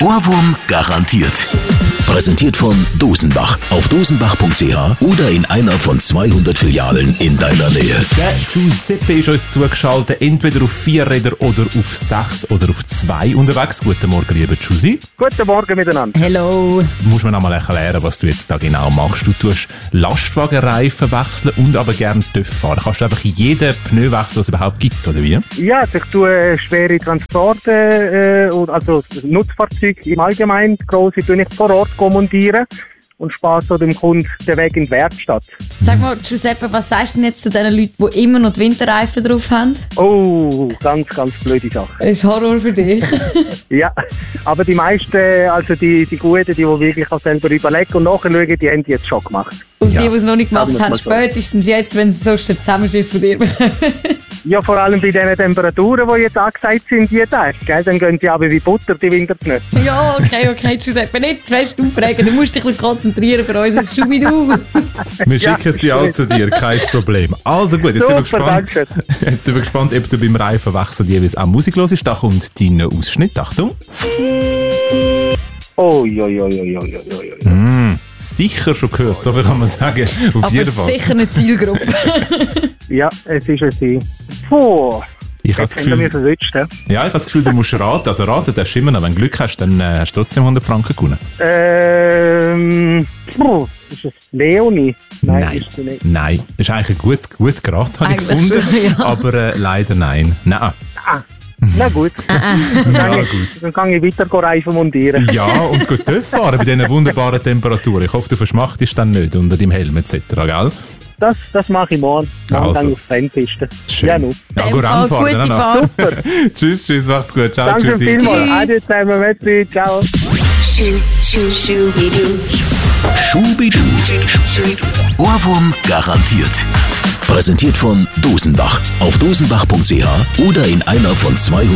Ohrwurm garantiert. Präsentiert von Dosenbach auf dosenbach.ch oder in einer von 200 Filialen in deiner Nähe. Der Giuseppe ist uns zugeschaltet, entweder auf 4 Rädern oder auf 6 oder auf 2 unterwegs. Guten Morgen, lieber Giusi. Guten Morgen miteinander. Hello. Muss man noch mal erklären, was du jetzt da genau machst. Du tust Lastwagenreifen wechseln und aber gerne TÜV fahren. Kannst du einfach jeden Pneu wechseln, was es überhaupt gibt, oder wie? Ja, also ich tue schwere Transporte, also Nutzfahrzeuge im Allgemeinen, grosse tue ich vor Ort montieren und spare so dem Kunden den Weg in die Werkstatt. Sag mal, Giuseppe, was sagst du denn jetzt zu den Leuten, die immer noch die Winterreifen drauf haben? Oh, ganz, ganz blöde Sache. Das ist Horror für dich. Ja, aber die meisten, also die Guten, die wirklich auch selber überlegen und nachschauen, die haben die jetzt schon gemacht. Und Ja. die es noch nicht gemacht Sagen haben, wir's mal so. spätestens jetzt, wenn sie sonst den Zusammenschiss von dir bekommen. Ja, vor allem bei den Temperaturen, die jetzt angesagt sind, die Tage, gell? Dann gehen die aber wie Butter, die Winterpneu. Ja, okay, Giuseppe, nicht zu fest aufregen, du musst dich ein bisschen konzentrieren für unser Schubidu. Wir schicken sie auch zu dir, kein Problem. Also gut, jetzt sind Super, wir gespannt. Jetzt sind wir gespannt, ob du beim Reifenwechsel jeweils auch Musik hörst. Da kommt dein Ausschnitt. Achtung. Oh. Sicher schon gehört, so viel kann man sagen. Auf Aber jeden Fall. sicher eine Zielgruppe. Ja, es ist es. Puh. Ich habe das Jetzt haben wir Gefühl, verwünscht, ja? ja, ich habe das Gefühl, du musst raten. Also raten darfst du immer noch. Wenn du Glück hast, dann hast du trotzdem 100 Franken gewonnen. Ist es Leonie? Nein, ist sie nicht. Nein. Ist eigentlich gut geraten, habe ich Eigentlich gefunden. schon, ja. Aber leider nein. Nein. Na gut. Ja, gut. Dann kann ich weiter Reifen montieren. Ja, und gut TÜV fahren bei diesen wunderbaren Temperaturen. Ich hoffe, du verschmachtest dann nicht unter deinem Helm etc., gell? Das mache ich morgen. Morgen Also. dann auf die Rennpiste. Schön. Ja, nur. Ja, In gut dem Fall ranfahren. gute danach. Fahrt. Tschüss, mach's gut. Ciao, Danke tschüssi. vielmals. Tschüss. Adieu zusammen. Merci. Ciao. Schubidu. Ohrwurm garantiert. Präsentiert von Dosenbach auf dosenbach.ch oder in einer von 200